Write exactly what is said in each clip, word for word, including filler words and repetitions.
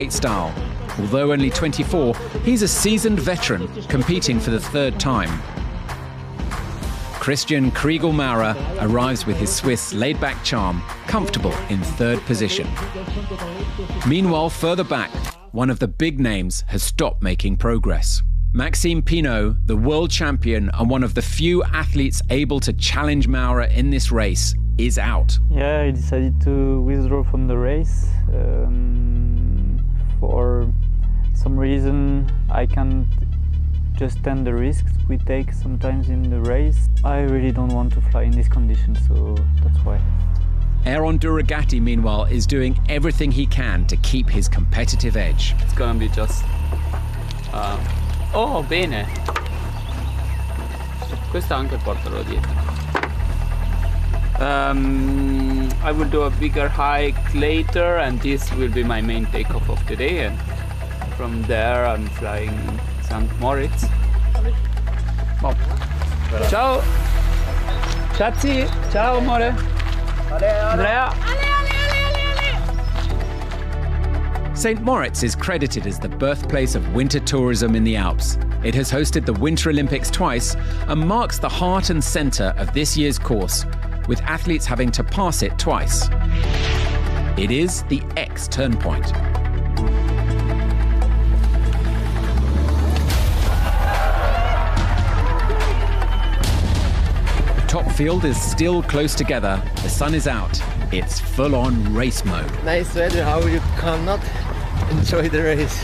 style. Although only twenty-four, he's a seasoned veteran competing for the third time. Christian Kriegel-Maurer arrives with his Swiss laid-back charm, comfortable in third position. Meanwhile, further back, one of the big names has stopped making progress. Maxime Pinot, the world champion and one of the few athletes able to challenge Maurer in this race, is out. Yeah, I decided to withdraw from the race. Um, for some reason, I can't just stand the risks we take sometimes in the race. I really don't want to fly in these conditions, so that's why. Aaron Duragatti, meanwhile, is doing everything he can to keep his competitive edge. It's gonna be just... Uh, oh, bene! Questo anche porterò dietro. Um, I will do a bigger hike later, and this will be my main takeoff of the day. And from there, I'm flying Sankt Moritz. Oh. Ciao! Schatzi! Ciao, amore! Andrea! Saint Moritz is credited as the birthplace of winter tourism in the Alps. It has hosted the Winter Olympics twice and marks the heart and centre of this year's course, with athletes having to pass it twice. It is the X turn point. The top field is still close together. The sun is out. It's full-on race mode. Nice weather, how you cannot enjoy the race.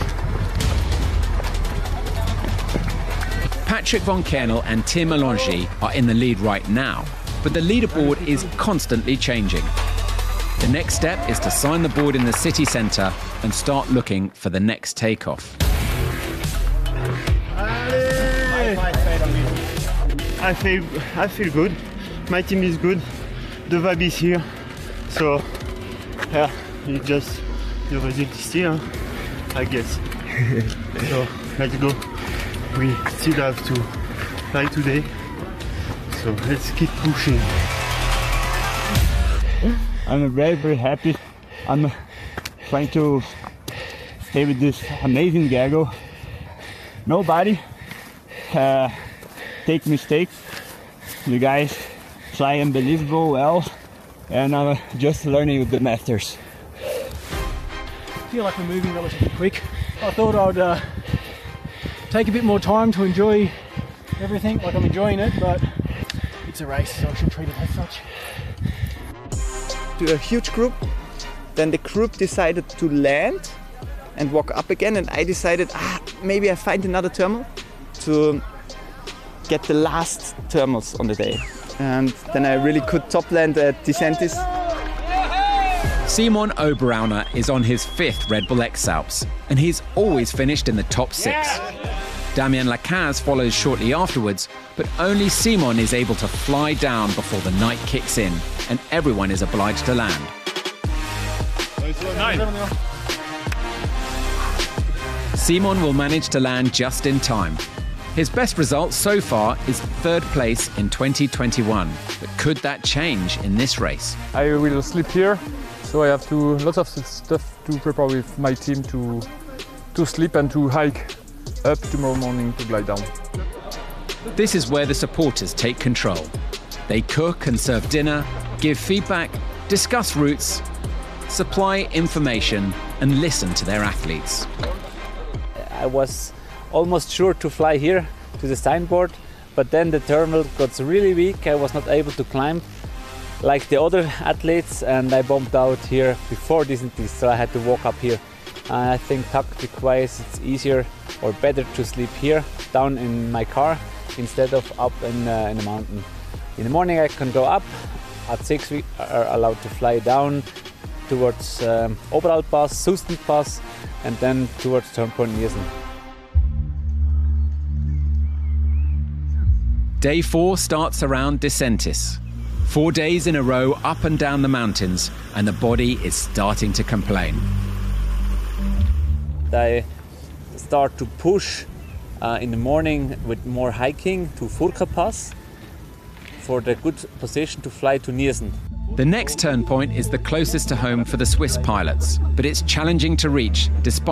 Patrick von Kernel and Tim Alongi are in the lead right now, but the leaderboard is constantly changing. The next step is to sign the board in the city centre and start looking for the next takeoff. I feel, I feel good. My team is good. The vibe is here. So, yeah, it just, the result is here, I guess. So, let's go. We still have to fly today. So, let's keep pushing. I'm very, very happy. I'm trying to stay with this amazing gaggle. Nobody uh, take mistakes. You guys fly unbelievable well, and I'm just learning with the masters. I feel like we're moving relatively quick. I thought I'd uh, take a bit more time to enjoy everything, like I'm enjoying it, but it's a race, so I should treat it as such. To a huge group, then the group decided to land and walk up again, and I decided, ah, maybe I find another thermal to get the last thermals on the day. And then I really could top land at DeSantis. Simon Oberauner is on his fifth Red Bull X Alps, and he's always finished in the top six. Damien Lacaze follows shortly afterwards, but only Simon is able to fly down before the night kicks in, and everyone is obliged to land. Nine. Simon will manage to land just in time. His best result so far is third place in twenty twenty-one. But could that change in this race? I will sleep here, so I have to lots of stuff to prepare with my team to to sleep and to hike up tomorrow morning to glide down. This is where the supporters take control. They cook and serve dinner, give feedback, discuss routes, supply information, and listen to their athletes. I was almost sure to fly here to the signboard, but then the thermal got really weak. I was not able to climb like the other athletes, and I bombed out here before DeSantis, so I had to walk up here. And I think tactic-wise it's easier or better to sleep here down in my car instead of up in, uh, in the mountain. In the morning I can go up. At six we are allowed to fly down towards um, Oberalp Pass, Susten Pass, and then towards Turnpoint Niersen. Day four starts around DeSantis. Four days in a row up and down the mountains, and the body is starting to complain. I start to push uh, in the morning with more hiking to Furka Pass for the good position to fly to Niersen. The next turn point is the closest to home for the Swiss pilots, but it's challenging to reach despite